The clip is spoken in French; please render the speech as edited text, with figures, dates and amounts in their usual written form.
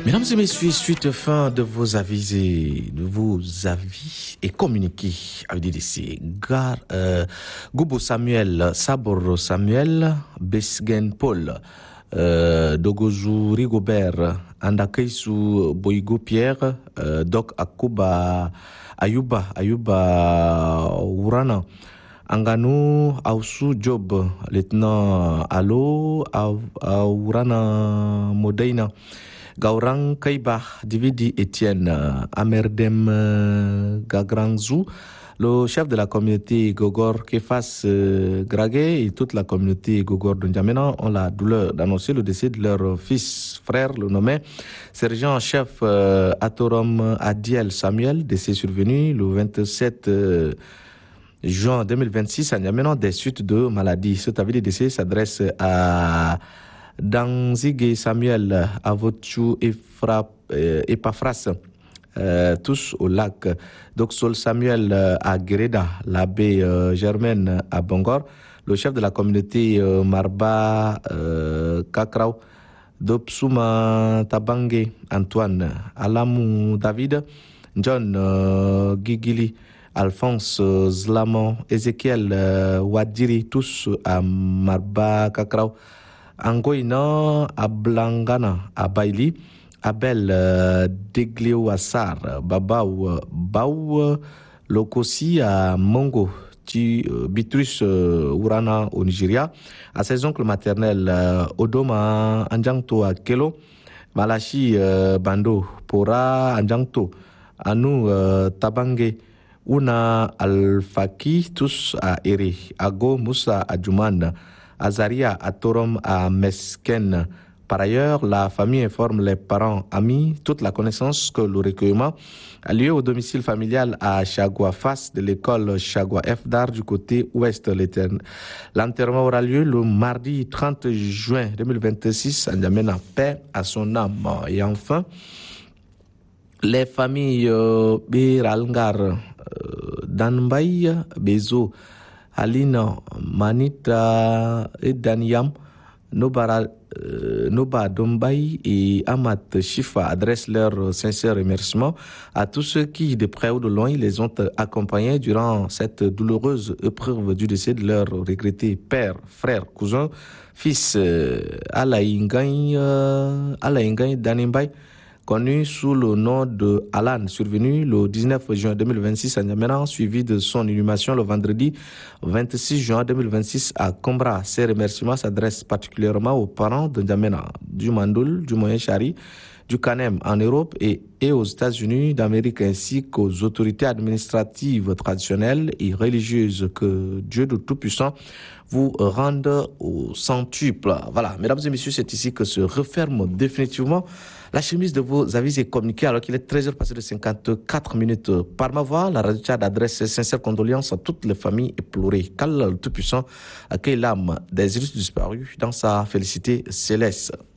Mesdames et messieurs, suite fin de vos avis et communiqués avec DDC. Goubo Samuel, Sabor Samuel, Besgen Paul, Dogozu Rigobert, Andakeisu Boigo Pierre, Doc Akuba Ayuba Urana, Anganu Ausu Job, Lieutenant Alo Aurana Modeina, Gaurang Kaiba, Dividi Etienne, Amerdem Gagrangzou, le chef de la communauté Gogor Kefas Gragé et toute la communauté Gogor de N'Djamena ont la douleur d'annoncer le décès de leur fils, frère, le nommé sergent-chef Atorom Adiel Samuel, décès survenu le 27 juin 2026 à N'Djamena des suites de maladie. Cet avis de décès s'adresse à Danzige Samuel, Avotu Epaphras, tous au lac. Doxol Samuel à Greda, l'abbé Germaine à Bangor, le chef de la communauté Marba Kakrao, Dopsuma Tabange Antoine, Alamou David, John Gigili, Alphonse Zlamon, Ezekiel Wadiri, tous à Marba Kakrao, Angoina Ablangana à Baili, Abel Degleo Assar, Babao Baou Lokosi à Mongo, Bitrus Urana au Nigeria, à ses oncles maternels Odoma Anjangto à Kelo, Malachi Bando, Pora Anjangto, Anou Tabange, Una Alfaki, tous à Ere, Ago Moussa à Djouman, Azaria à Torom à Mesken. Par ailleurs, la famille informe les parents, amis, toute la connaissance que le recueillement a lieu au domicile familial à Chagua, face de l'école Chagua FDAR du côté ouest. L'enterrement aura lieu le mardi 30 juin 2026 à N'Djamena, paix à son âme. Et enfin, les familles Biralngar, Danbaï, Bezo, Alina, Manita et Daniam, Noba Dombay et Amat Shifa adressent leurs sincères remerciements à tous ceux qui, de près ou de loin, les ont accompagnés durant cette douloureuse épreuve du décès de leur regretté père, frère, cousin, fils Alaingay Danimbay, connu sous le nom de Alan, survenu le 19 juin 2026 à N'Djamena, suivi de son inhumation le vendredi 26 juin 2026 à Kombra. Ces remerciements s'adressent particulièrement aux parents de N'Djamena, du Mandoul, du Moyen-Chari, du Kanem en Europe et aux États-Unis d'Amérique, ainsi qu'aux autorités administratives traditionnelles et religieuses. Que Dieu de Tout-Puissant vous rende au centuple. Voilà, mesdames et messieurs, c'est ici que se referme définitivement la chemise de vos avis et communiqués, alors qu'il est 13h passé de 54 minutes. Par ma voix, la radio Tchad adresse ses sincères condoléances à toutes les familles éplorées. Qu'Allah le Tout-Puissant accueille l'âme des illustres disparus dans sa félicité céleste.